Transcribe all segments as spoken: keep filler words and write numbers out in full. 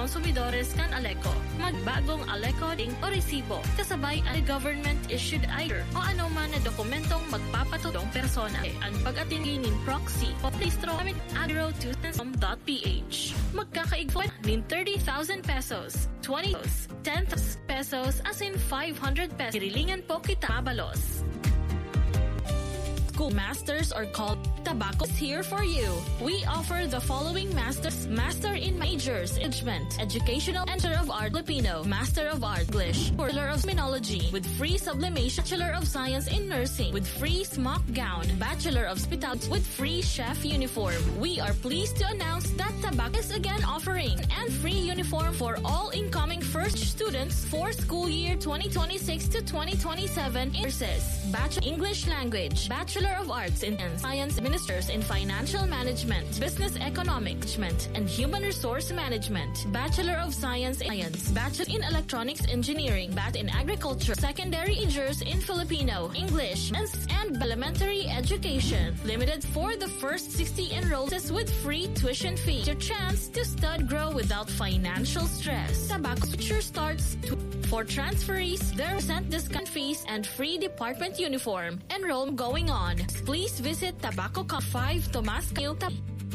konsumidores kan Aleco. Magbagong Aleco ding o resibo. Kasabay ang government-issued I D o ano man na dokumentong magpapatulong persona. Ang pag-atingin ng proxy o registro gamit agro two com dot p h. Magkakaigfo ng thirty thousand pesos, twenty pesos, ten pesos as in five hundred pesos. Kirilingan po kita mabalos. School masters are called Tabaco is here for you. We offer the following masters: Master in Majors, Management, Educational, Bachelor of Art Filipino, Master of Art English, Bachelor of Criminology with free sublimation, Bachelor of Science in Nursing with free smock gown, Bachelor of Hospitality with free chef uniform. We are pleased to announce that Tabaco is again offering and free uniform for all incoming first students for school year twenty twenty-six to twenty twenty-seven in courses: Bachelor English Language, Bachelor of Arts in Science, Ministers in Financial Management, Business Economics Management, and Human Resource Management, Bachelor of Science in Science, Bachelor in Electronics Engineering, Bachelor in Agriculture, Secondary Majors in Filipino, English, and Elementary Education. Limited for the first sixty enrollees with free tuition fee. Your chance to stud grow without financial stress. Tabaco future starts to For transferees, there are percent discount fees and free department uniform. Enroll going on. Please visit Tabaco Cup five Tomas Quilta.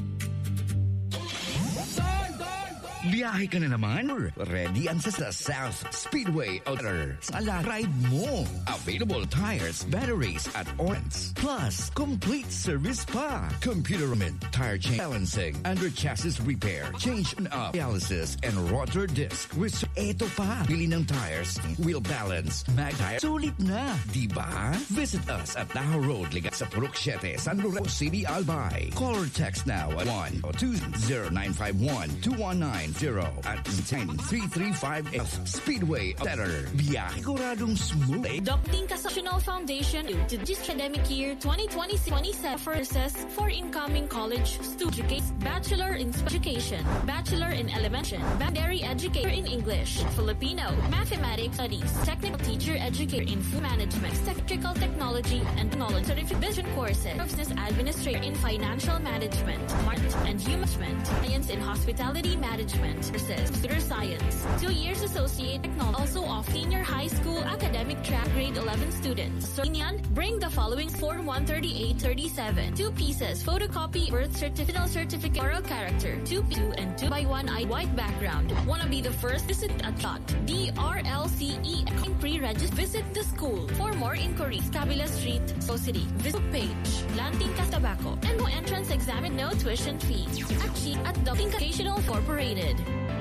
Biyahe ka na naman? Ready ang sa South Speedway Outer. Ala, ride mo. Available tires, batteries at Orens. Plus, complete service pa. Computer mint, tire change, balancing, under chassis repair, change and up, dialysis, and rotor disc. With eto pa, bili ng tires, wheel balance, mag tire. Sulit na, di ba? Visit us at Tahoe Road, Ligat sa Purok siete, San Lorenzo City, Albay. Call or text now at one two zero nine five one two one nine zero at ten three three five F Speedway Better. Biyahe siguradong smooth. Docting National Foundation to this academic year twenty twenty twenty-seven courses for incoming college students: Bachelor in Education, Bachelor in Elementary, Secondary Educator in English, Filipino, Mathematics Studies, Technical Teacher Educator in Food Management, Electrical Technology and Knowledge Certification courses, Business Administrator in Financial Management, Marketing and Human Management, Science in Hospitality Management, Computer Science, two years Associate Technology, also off Senior High School Academic Track Grade eleven students. So, bring the following Form one thirty-eight thirty-seven, two pieces, photocopy, birth certificate, certificate, oral character, two, two and two by one eye white background. Wanna be the first? Visit at dot D R L C E pre-register. Visit the school. For more inquiries, Cabila Street, So City. Visit page, Lanting Tabaco, and no entrance exam and no tuition fees. Actually, at Docting Educational Incorporated.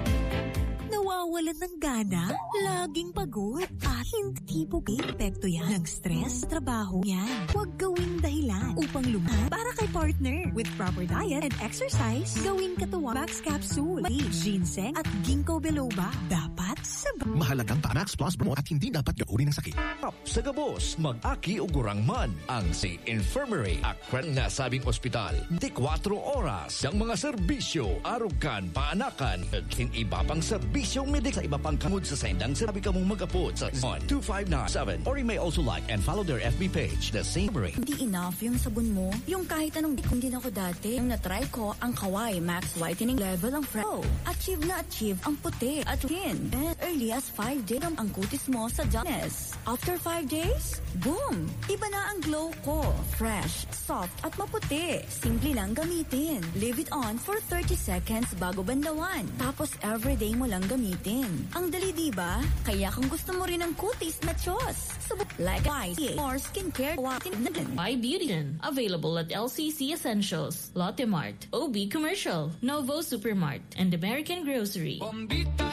Nawawalan ng gana, laging pagod, at hindi po epekto yan ng stress, trabaho yan. Huwag gawing dahilan upang lumahan para kay partner. With proper diet and exercise, gawing katuwang Max Capsule, ginseng at ginkgo biloba. Dapat sabay. Mahalagang Max Plus Promo at hindi dapat gawin ng sakit. Up sa gabos, mag-aki o gurang man ang si Infirmary. Akwat na sabing ospital. twenty-four oras. Ang mga serbisyo, arugan, paanakan, at iba pang serbisyong medik sa iba pang kamud sa sendang sabi ka mong mag-apot sa two five nine seven. Or you may also like and follow their F B page, The Same Brain. Hindi enough yung sabon mo. Yung kahit anong kung din ako dati, yung natry ko, ang Kawai Max Whitening Level ang fresh. Oh, achieve na achieve ang puti at skin. And early as five days ang kutis mo sa dullness. After five days, boom! Iba na ang glow ko. Fresh, soft at maputi. Simple lang gamitin. Leave it on for thirty seconds bago bandawan. Tapos everyday mo lang gamitin. Ang dali diba? Kaya kung gusto mo rin ng kutis na chos. Like I or skincare by Beautyon. Available at L C C Essentials, Lotte Mart, O B Commercial, Novo Supermart, and American Grocery.